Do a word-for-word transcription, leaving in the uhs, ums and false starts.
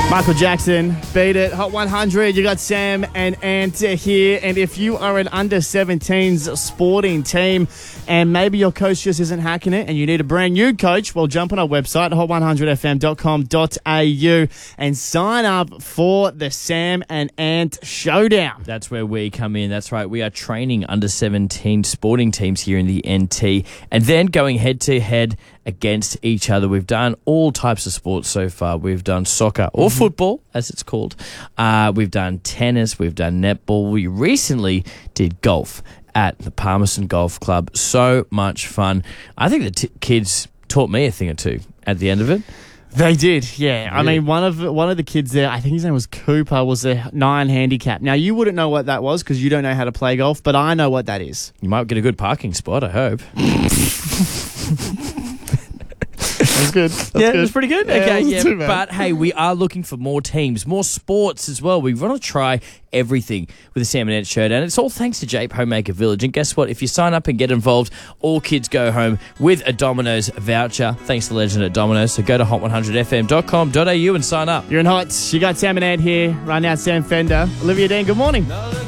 Michael Jackson, Beat It, Hot one hundred. You got Sam and Ant here. And if you are an under seventeens sporting team and maybe your coach just isn't hacking it and you need a brand new coach, well, jump on our website, hot one hundred f m dot com dot a u, and sign up for the Sam and Ant Showdown. That's where we come in. That's right. We are training under seventeen sporting teams here in the N T and then going head to head against each other. We've done all types of sports so far. We've done soccer or mm-hmm. football, as it's called. Uh, we've done tennis. We've done netball. We recently did golf at the Palmerston Golf Club. So much fun. I think the t- kids taught me a thing or two at the end of it. They did, yeah. Really? I mean, one of one of the kids there, I think his name was Cooper, was a nine handicap. Now, you wouldn't know what that was because you don't know how to play golf, but I know what that is. You might get a good parking spot, I hope. That's good. That's yeah, good. It was pretty good. Yeah, okay, yeah. Too, but hey, we are looking for more teams, more sports as well. We want to try everything with the Sam and Ant Showdown. It's all thanks to Jape Homemaker Village. And guess what? If you sign up and get involved, all kids go home with a Domino's voucher. Thanks to Legend at Domino's. So go to hot one hundred f m dot com dot a u and sign up. You're in Hots. You got Sam and Ant here. Right now, Sam Fender. Olivia Dean, good morning.